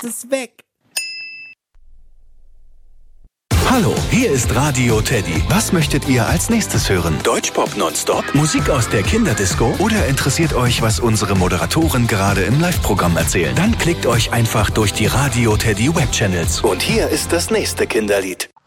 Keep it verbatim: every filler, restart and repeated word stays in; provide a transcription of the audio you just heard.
es weg. Hallo, hier ist Radio Teddy. Was möchtet ihr als nächstes hören? Deutschpop nonstop? Musik aus der Kinderdisco? Oder interessiert euch, was unsere Moderatoren gerade im Live-Programm erzählen? Dann klickt euch einfach durch die Radio Teddy Webchannels. Und hier ist das nächste Kinderlied.